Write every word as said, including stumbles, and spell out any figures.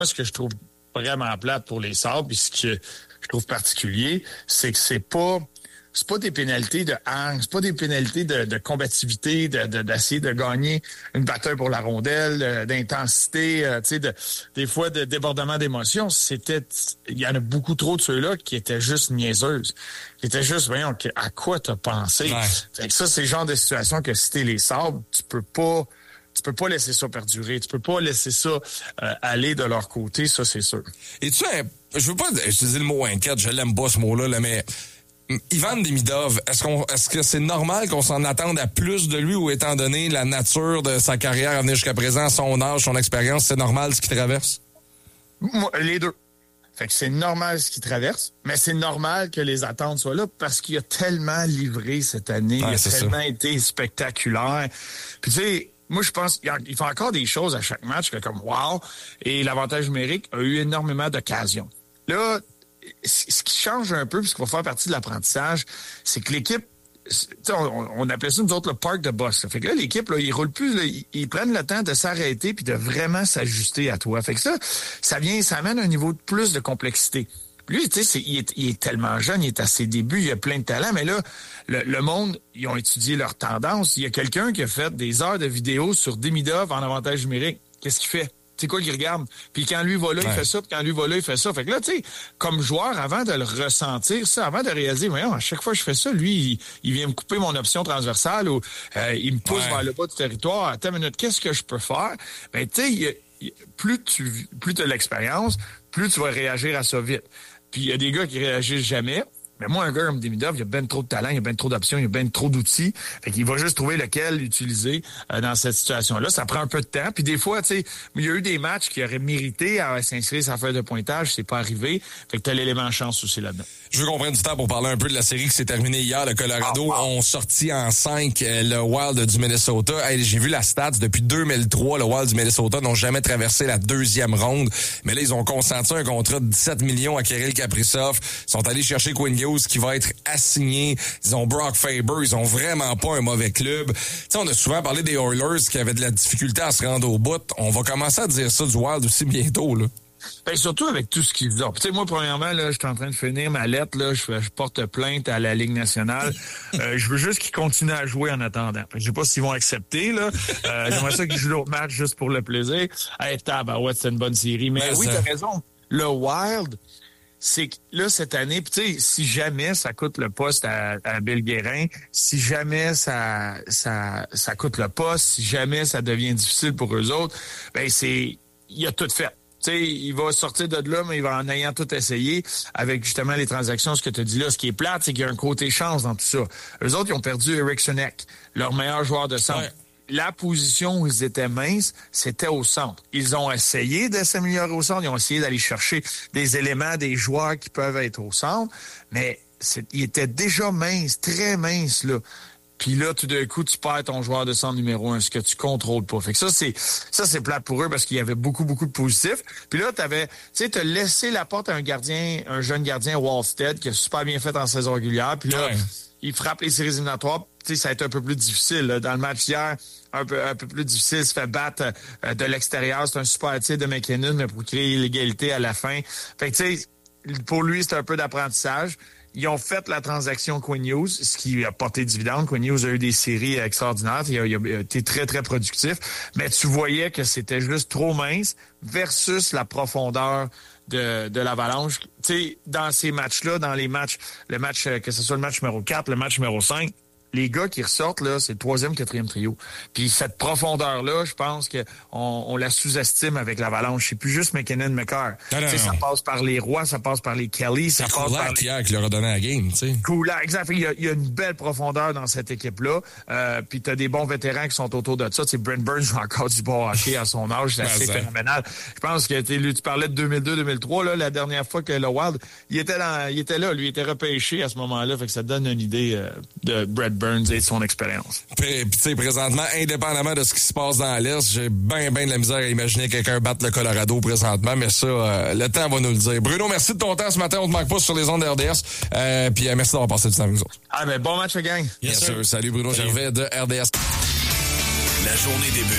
ce que je trouve vraiment plate pour les Sabres, puis ce que je trouve particulier, c'est que c'est pas c'est pas des pénalités de hang, c'est pas des pénalités de, de combativité, de, de, d'essayer de gagner une bataille pour la rondelle, d'intensité, euh, tu sais, de, des fois de débordement d'émotions. C'était, il y en a beaucoup trop de ceux-là qui étaient juste niaiseuses, qui étaient juste, voyons, à quoi t'as pensé. Ouais. Fait que ça, c'est le genre de situation que si t'es les Sabres, tu peux pas, tu peux pas laisser ça perdurer, tu peux pas laisser ça euh, aller de leur côté, ça c'est sûr. Et tu sais, je veux pas utiliser le mot inquiète, je l'aime pas ce mot-là, là, mais Ivan Demidov, est-ce qu'on, est-ce que c'est normal qu'on s'en attende à plus de lui ou étant donné la nature de sa carrière à venir jusqu'à présent, son âge, son expérience, c'est normal ce qu'il traverse? Moi, les deux. Fait que c'est normal ce qu'il traverse, mais c'est normal que les attentes soient là parce qu'il a tellement livré cette année, Ouais, il a c'est tellement ça. été spectaculaire. Puis tu sais, moi je pense qu'il fait encore des choses à chaque match que comme wow, et l'avantage numérique a eu énormément d'occasions. Là, ce qui change un peu, puis ce qui va faire partie de l'apprentissage, c'est que l'équipe, on, on appelait ça nous autres le parc de boss. Là. Fait que là, l'équipe, là, ils roulent plus, là, ils, ils prennent le temps de s'arrêter puis de vraiment s'ajuster à toi. Fait que ça, ça vient, ça amène un niveau de plus de complexité. Lui, tu sais, il est, il est tellement jeune, il est à ses débuts, il a plein de talent, mais là, le, le monde, ils ont étudié leurs tendances. Il y a quelqu'un qui a fait des heures de vidéos sur Demidov en avantage numérique. Qu'est-ce qu'il fait? C'est quoi qu'il regarde? Puis quand lui va là, ouais. il fait ça, puis quand lui va là, il fait ça. Fait que là, tu sais, comme joueur, avant de le ressentir, ça, avant de réaliser, voyons, à chaque fois que je fais ça, lui, il, il vient me couper mon option transversale ou euh, il me pousse ouais. vers le bas du territoire. Attends une minute, qu'est-ce que je peux faire? Ben, tu sais, plus tu plus as l'expérience, plus tu vas réagir à ça vite. Puis il y a des gars qui réagissent jamais. Mais moi, un gars comme Demidov, il y a ben trop de talent, il y a ben trop d'options, il y a ben trop d'outils. Fait qu'il va juste trouver lequel utiliser euh, dans cette situation-là. Ça prend un peu de temps. Puis des fois, tu sais, il y a eu des matchs qui auraient mérité à s'inscrire sa feuille de pointage. C'est pas arrivé. Fait que t'as l'élément chance aussi là-dedans. Je veux qu'on prenne du temps pour parler un peu de la série qui s'est terminée hier. Le Colorado oh, wow. ont sorti en cinq euh, le Wild du Minnesota. Hey, j'ai vu la stats. Depuis deux mille trois, le Wild du Minnesota n'ont jamais traversé la deuxième ronde. Mais là, ils ont consenti un contrat de dix-sept millions à Kirill Kaprizov. Ils sont allés chercher Quinn Hughes qui va être assigné. Ils ont Brock Faber. Ils ont vraiment pas un mauvais club. Tu sais, on a souvent parlé des Oilers qui avaient de la difficulté à se rendre au bout. On va commencer à dire ça du Wild aussi bientôt, là. Ben, surtout avec tout ce qu'ils ont. Tu sais, moi, premièrement, là, je suis en train de finir ma lettre, là, je, je porte plainte à la Ligue nationale. euh, je veux juste qu'ils continuent à jouer en attendant. Je sais pas s'ils vont accepter, là. Euh, j'aimerais ça qu'ils jouent l'autre match juste pour le plaisir. Hey, tabarouette, c'est une bonne série. Mais ben, oui, ça... t'as raison. Le Wild, c'est que là, cette année, tu sais, si jamais ça coûte le poste à, à Bill Guérin, si jamais ça, ça, ça coûte le poste, si jamais ça devient difficile pour eux autres, ben, c'est, il a tout fait. Tu sais, il va sortir de là, mais il va en ayant tout essayé avec justement les transactions, ce que tu as dit là. Ce qui est plate, c'est qu'il y a un côté chance dans tout ça. Eux autres, ils ont perdu Eric Sonek, leur meilleur joueur de centre. Ouais. La position où ils étaient minces, c'était au centre. Ils ont essayé de s'améliorer au centre. Ils ont essayé d'aller chercher des éléments, des joueurs qui peuvent être au centre, mais c'est, ils étaient déjà minces, très minces, là. Puis là, tout d'un coup, tu perds ton joueur de centre numéro un, ce que tu contrôles pas. Fait que ça, c'est ça, c'est plate pour eux parce qu'il y avait beaucoup, beaucoup de positifs. Puis là, t'avais, tu sais, t'as laissé la porte à un gardien, un jeune gardien, Wallstead, qui a super bien fait en saison régulière. Puis là, ouais. il frappe les séries éliminatoires. Tu sais, ça a été un peu plus difficile. Là. Dans le match d'hier, un peu, un peu plus difficile. Il se fait battre euh, de l'extérieur. C'est un super tir de McKinnon, mais pour créer l'égalité à la fin. Fait que tu sais, pour lui, c'est un peu d'apprentissage. Ils ont fait la transaction Quinn Hughes, ce qui a porté dividende. Quinn Hughes a eu des séries extraordinaires. Il a, il a été très, très productif. Mais tu voyais que c'était juste trop mince versus la profondeur de, de l'Avalanche. Tu sais, dans ces matchs-là, dans les matchs, le match, que ce soit le match numéro quatre, le match numéro cinq, les gars qui ressortent, là, c'est le troisième, quatrième trio. Puis cette profondeur-là, je pense que on, on la sous-estime avec l'Avalanche. C'est plus juste McKinnon, McCarr. Tu sais, ça passe par les Roy, ça passe par les Kelly, ça c'est passe Kulak par les... hier qui leur a donné la game, tu sais. Kulak, exact. Il y, a, il y a une belle profondeur dans cette équipe-là. Euh, puis t'as des bons vétérans qui sont autour de ça. Tu sais, Brent Burns joue encore du bon hockey à son âge. C'est assez phénoménal. Je pense que tu, tu parlais de deux mille deux deux mille trois, là, la dernière fois que le Wild, il était, dans, il était là. Lui, il était repêché à ce moment-là. Fait que ça donne une idée euh, de Brent Burns et de son expérience. Puis, tu sais, présentement, indépendamment de ce qui se passe dans l'Est, j'ai bien, bien de la misère à imaginer quelqu'un battre le Colorado présentement, mais ça, euh, le temps va nous le dire. Bruno, merci de ton temps ce matin. On te manque pas sur les ondes de R D S. Euh, puis, euh, merci d'avoir passé du temps avec nous autres. Ah, mais bon match, gang. Bien sûr. Salut, Bruno Gervais de R D S. La journée débute.